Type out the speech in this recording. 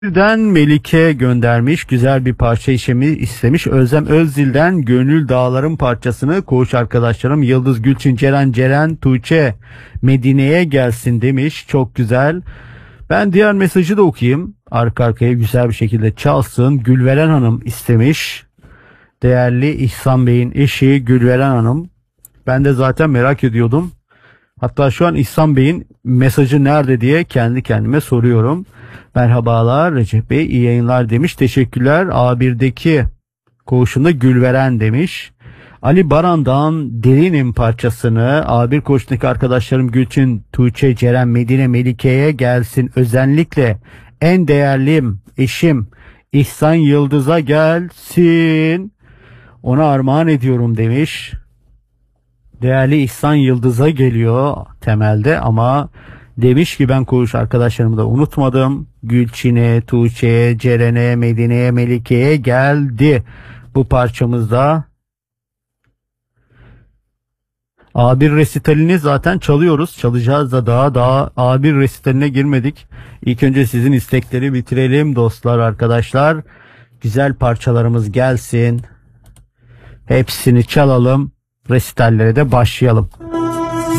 Birden Melike göndermiş, güzel bir parça işimi istemiş. Özlem Özdil'den Gönül Dağlarım parçasını koğuş arkadaşlarım Yıldız Gülçin, Ceren, Tuğçe Medine'ye gelsin demiş. Çok güzel. Ben diğer mesajı da okuyayım. Arka arkaya güzel bir şekilde çalsın. Gülveren Hanım istemiş. Değerli İhsan Bey'in eşi Gülveren Hanım. Ben de zaten merak ediyordum. Hatta şu an İhsan Bey'in mesajı nerede diye kendi kendime soruyorum. Merhabalar Recep Bey, iyi yayınlar demiş. Teşekkürler. A1'deki koğuşunda Gülveren demiş. Ali Baran'dan Derinim parçasını A1 koğuşundaki arkadaşlarım Gülçin, Tuğçe, Ceren, Medine, Melike'ye gelsin. Özellikle en değerlim eşim İhsan Yıldız'a gelsin. Ona armağan ediyorum demiş. Değerli İhsan Yıldız'a geliyor temelde ama demiş ki ben koğuş arkadaşlarımı da unutmadım. Gülçin'e, Tuğçe'ye, Ceren'e, Medine'ye, Melike'ye geldi. Bu parçamızda A1 resitalini zaten çalıyoruz. Çalacağız da daha A1 resitaline girmedik. İlk önce sizin istekleri bitirelim dostlar, arkadaşlar. Güzel parçalarımız gelsin. Hepsini çalalım. Resitallere de başlayalım.